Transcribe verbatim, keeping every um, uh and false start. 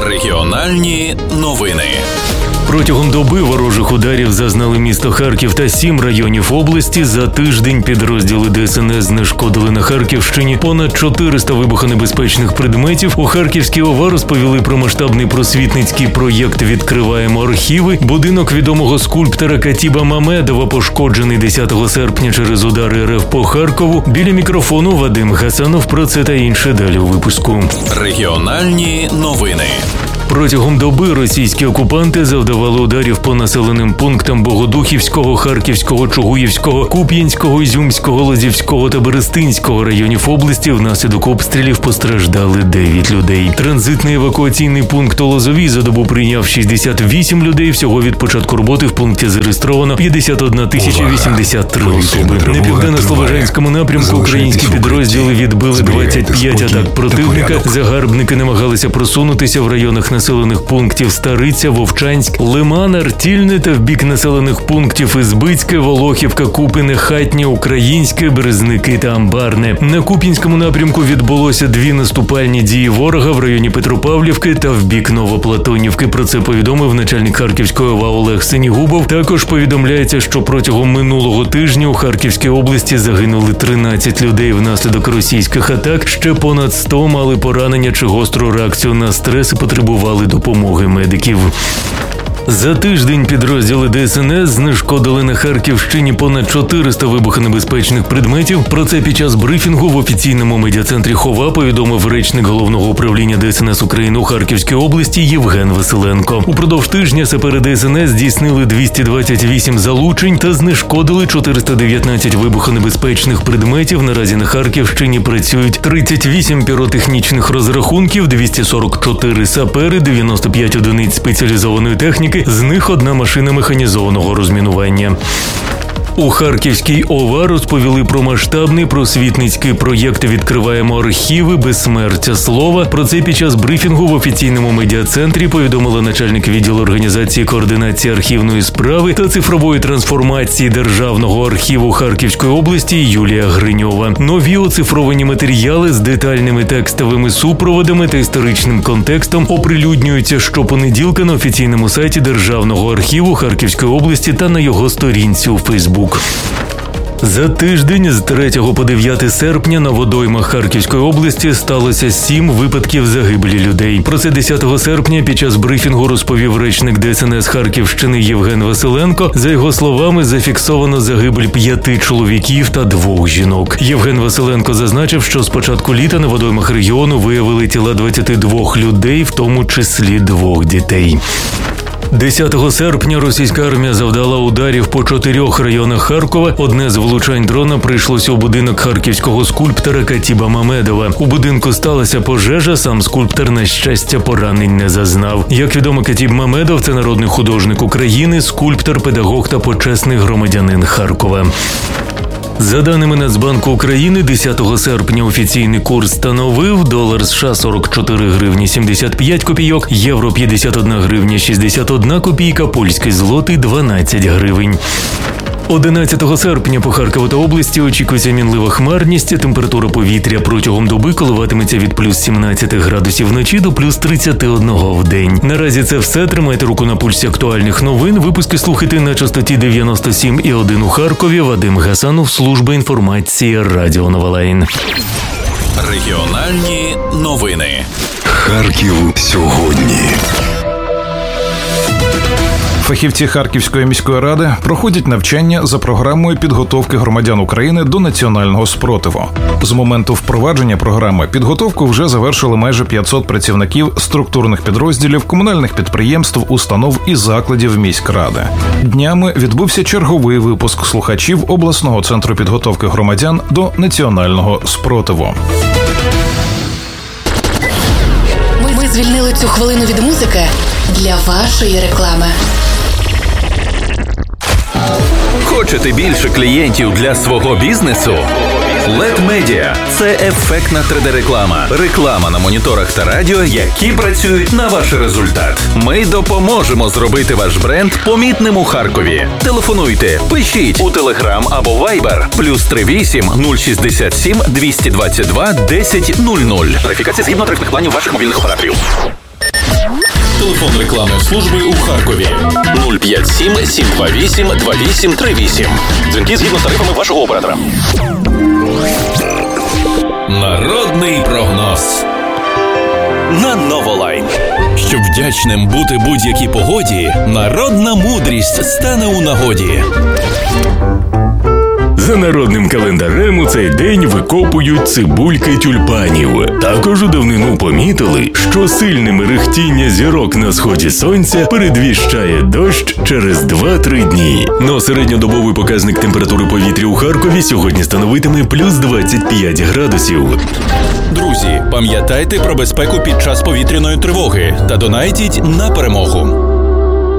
Регіональні новини. Протягом доби ворожих ударів зазнали місто Харків та сім районів області. За тиждень підрозділи ДСНС знешкодили на Харківщині понад чотириста вибухонебезпечних предметів. У Харківській ОВА розповіли про масштабний просвітницький проєкт «Відкриваємо архіви». Будинок відомого скульптора Катіба Мамедова пошкоджений десятого серпня через удари РФ по Харкову. Біля мікрофону Вадим Гасанов. Про це та інше далі у випуску. Регіональні новини. Протягом доби російські окупанти завдавали ударів по населеним пунктам Богодухівського, Харківського, Чугуївського, Куп'янського, Ізюмського, Лозівського та Берестинського районів області. Внаслідок обстрілів постраждали дев'ять людей. Транзитний евакуаційний пункт у Лозовій за добу прийняв шістдесят вісім людей. Всього від початку роботи в пункті зареєстровано п'ятдесят одна тисяча вісімдесят три особи. На південно-слобожанському напрямку українські підрозділи відбили двадцять п'ять атак противника. Загарбники намагалися просунутися в районах населених пунктів Стариця, Вовчанськ, Лиман, Артільне та в бік населених пунктів Ізбицьке, Волохівка, Купине, Хатнє, Українське, Березники та Амбарне. На Куп'янському напрямку відбулося дві наступальні дії ворога в районі Петропавлівки та в бік Новоплатонівки. Про це повідомив начальник Харківської ОВА Олег Синігубов. Також повідомляється, що протягом минулого тижня у Харківській області загинули тринадцять людей внаслідок російських атак. Ще понад сто мали поранення чи гостру реакцію на стрес і потребували допомоги медиків. За тиждень підрозділи ДСНС знешкодили на Харківщині понад чотириста вибухонебезпечних предметів. Про це під час брифінгу в офіційному медіа-центрі ХОВА повідомив речник Головного управління ДСНС України у Харківській області Євген Василенко. Упродовж тижня сапери ДСНС здійснили двісті двадцять вісім залучень та знешкодили чотириста дев'ятнадцять вибухонебезпечних предметів. Наразі на Харківщині працюють тридцять вісім піротехнічних розрахунків, двісті сорок чотири сапери, дев'яносто п'ять одиниць спеціалізованої техніки, з них одна машина механізованого розмінування. У Харківській ОВА розповіли про масштабний просвітницький проєкт «Відкриваємо архіви. Безсмертя слова». Про це під час брифінгу в офіційному медіа-центрі повідомила начальник відділу організації координації архівної справи та цифрової трансформації Державного архіву Харківської області Юлія Гриньова. Нові оцифровані матеріали з детальними текстовими супроводами та історичним контекстом оприлюднюються щопонеділка на офіційному сайті Державного архіву Харківської області та на його сторінці у Фейсбук. За тиждень з третього по дев'яте серпня на водоймах Харківської області сталося сім випадків загибелі людей. Про це десятого серпня під час брифінгу розповів речник ДСНС Харківщини Євген Василенко. За його словами, зафіксовано загибель п'яти чоловіків та двох жінок. Євген Василенко зазначив, що з початку літа на водоймах регіону виявили тіла двадцяти двох людей, в тому числі двох дітей. десятого серпня російська армія завдала ударів по чотирьох районах Харкова. Одне з влучань дрона прийшлося у будинок харківського скульптора Катіба Мамедова. У будинку сталася пожежа, сам скульптор, на щастя, поранень не зазнав. Як відомо, Катіб Мамедов – це народний художник України, скульптор, педагог та почесний громадянин Харкова. За даними Нацбанку України, десятого серпня офіційний курс становив: долар США сорок чотири гривні сімдесят п'ять копійок, євро п'ятдесят одна гривня шістдесят одна копійка, польський злотий дванадцять гривень. одинадцятого серпня по Харкову та області очікується мінлива хмарність. Температура повітря протягом доби коливатиметься від плюс сімнадцяти градусів вночі до плюс тридцяти одного в день. Наразі це все. Тримайте руку на пульсі актуальних новин. Випуски слухайте на частоті дев'яносто сім і один у Харкові. Вадим Гасанов, служба інформації Радіо Новолайн. Регіональні новини. Харків сьогодні. Фахівці Харківської міської ради проходять навчання за програмою підготовки громадян України до національного спротиву. З моменту впровадження програми підготовку вже завершили майже п'ятсот працівників структурних підрозділів, комунальних підприємств, установ і закладів міськради. Днями відбувся черговий випуск слухачів обласного центру підготовки громадян до національного спротиву. Ми звільнили цю хвилину від музики для вашої реклами. Хочете більше клієнтів для свого бізнесу? ел і ді Media – це ефектна три де-реклама. Реклама на моніторах та радіо, які працюють на ваш результат. Ми допоможемо зробити ваш бренд помітним у Харкові. Телефонуйте, пишіть у Telegram або Viber плюс три вісім нуль шістдесят сім двісті двадцять два десять нуль нуль. Верифікація згідно тарифних планів ваших мобільних операторів. Телефон рекламної служби у Харкові нуль п'ять сім сім два вісім два вісім три вісім. Дзвінки згідно з тарифами вашого оператора. Народний прогноз на Новолайн. Щоб вдячним бути будь-якій погоді, народна мудрість стане у нагоді. За народним календарем у цей день викопують цибульки тюльпанів. Також у давнину помітили, що сильне мерехтіння зірок на сході сонця передвіщає дощ через два-три дні. Но середньодобовий показник температури повітря у Харкові сьогодні становитиме плюс двадцять п'ять градусів. Друзі, пам'ятайте про безпеку під час повітряної тривоги та донайтіть на перемогу.